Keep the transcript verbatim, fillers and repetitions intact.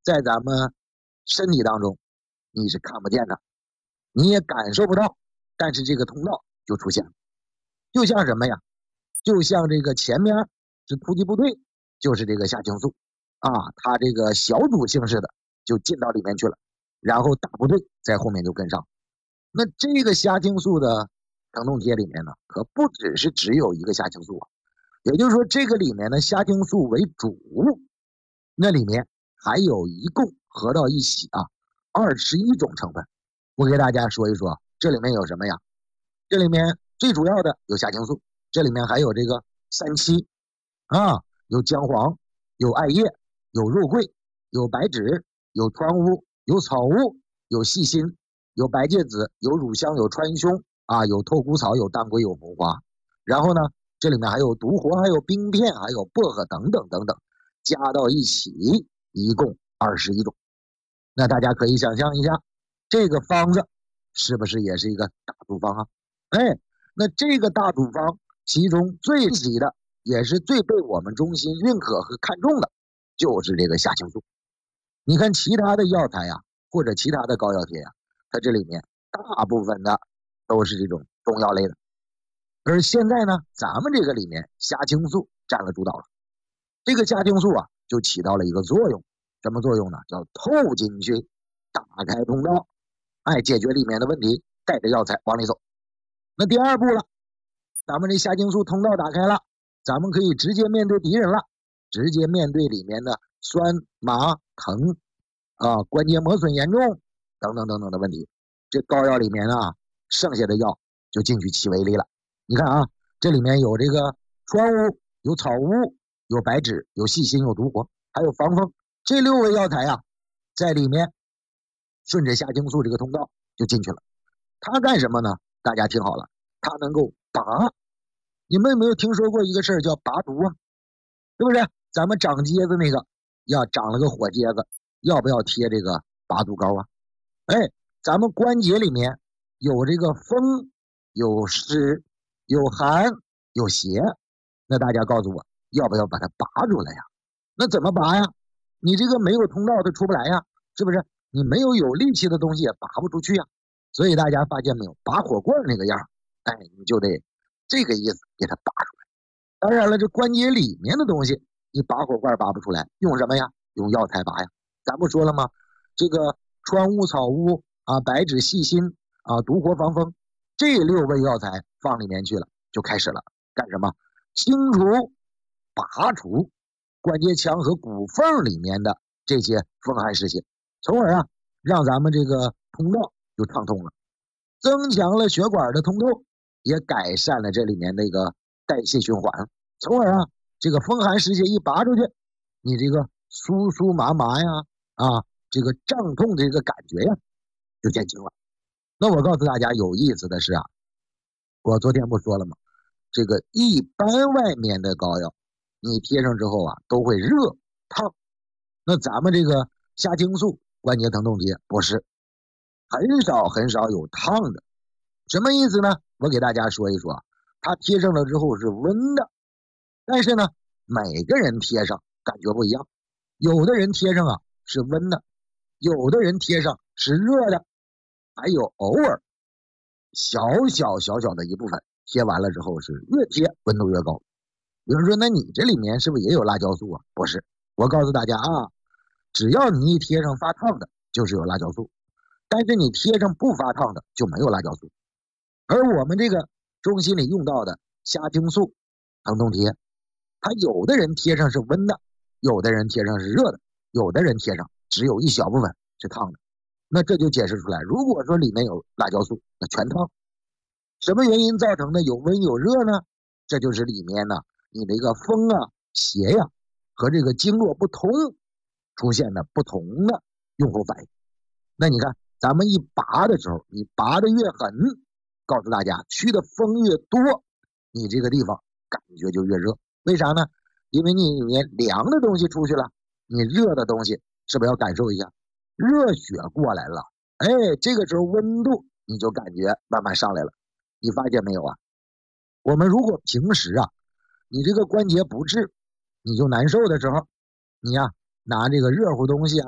在咱们身体当中你是看不见的，你也感受不到，但是这个通道就出现了。就像什么呀？就像这个前面是突击部队，就是这个虾青素啊，它这个小组性似的就进到里面去了，然后大部队在后面就跟上。那这个虾青素的疼痛贴里面呢，可不只是只有一个虾青素啊，也就是说这个里面的虾青素为主，那里面还有一共合到一起啊二十一种成分。我给大家说一说这里面有什么呀？这里面最主要的有虾青素，这里面还有这个三七啊，有姜黄，有艾叶，有肉桂，有白芷，有川乌，有草乌，有细辛，有白芥子，有乳香，有川芎啊，有透骨草，有当归，有红花。然后呢，这里面还有独活，还有冰片，还有薄荷等等等等，加到一起一共二十一种。那大家可以想象一下，这个方子是不是也是一个大处方啊？哎，那这个大处方其中最急的也是最被我们中心认可和看重的就是这个虾青素。你看其他的药材呀，或者其他的膏药贴呀，它这里面大部分的都是这种中药类的，而现在呢，咱们这个里面虾青素占了主导了。这个虾青素啊就起到了一个作用，什么作用呢？叫透进去，打开通道，哎，解决里面的问题，带着药材往里走。那第二步了，咱们这虾青素通道打开了，咱们可以直接面对敌人了，直接面对里面的酸麻疼啊、关节磨损严重等等等等的问题。这膏药里面啊，剩下的药就进去起威力了。你看啊，这里面有这个川乌，有草乌，有白芷，有细辛，有独活，还有防风，这六味药材啊，在里面顺着虾青素这个通道就进去了。它干什么呢？大家听好了，它能够拔。你们有没有听说过一个事儿叫拔毒啊？是不是？咱们长疖子那个，要长了个火疖子，要不要贴这个拔毒膏啊？哎，咱们关节里面有这个风，有湿，有寒，有邪，那大家告诉我，要不要把它拔出来呀？那怎么拔呀？你这个没有通道它出不来呀，是不是？你没有有力气的东西也拔不出去呀。所以大家发现没有，拔火棍那个样，哎，你就得这个意思给它拔出来。当然了，这关节里面的东西你拔火罐拔不出来，用什么呀？用药材拔呀。咱不说了吗？这个川乌、草乌啊、白芷、细辛啊、独活、防风，这六味药材放里面去了，就开始了干什么？清除、拔除关节腔和骨缝里面的这些风寒湿邪，从而啊让咱们这个通道就畅通了，增强了血管的通透，也改善了这里面的一个代谢循环，从而啊这个风寒湿邪一拔出去，你这个酥酥麻麻呀啊这个胀痛的这个感觉呀就减轻了。那我告诉大家有意思的是啊，我昨天不说了吗？这个一般外面的膏药你贴上之后啊都会热烫，那咱们这个虾青素关节疼痛贴不是，很少很少有烫的。什么意思呢？我给大家说一说，它贴上了之后是温的，但是呢每个人贴上感觉不一样，有的人贴上啊是温的，有的人贴上是热的，还有偶尔小小小小的一部分贴完了之后是越贴温度越高。有人说那你这里面是不是也有辣椒素啊？不是，我告诉大家啊，只要你一贴上发烫的就是有辣椒素，但是你贴上不发烫的就没有辣椒素。而我们这个中心里用到的虾青素疼痛贴，它有的人贴上是温的，有的人贴上是热的，有的人贴上只有一小部分是烫的。那这就解释出来，如果说里面有辣椒素，那全烫。什么原因造成的有温有热呢？这就是里面呢你的一个风啊邪呀、啊、和这个经络不通出现的不同的用户反应。那你看咱们一拔的时候，你拔的越狠，告诉大家驱的风越多，你这个地方感觉就越热。为啥呢？因为你里面凉的东西出去了，你热的东西是不是要感受一下？热血过来了，哎，这个时候温度你就感觉慢慢上来了。你发现没有啊？我们如果平时啊你这个关节不治，你就难受的时候，你呀、啊、拿这个热乎东西啊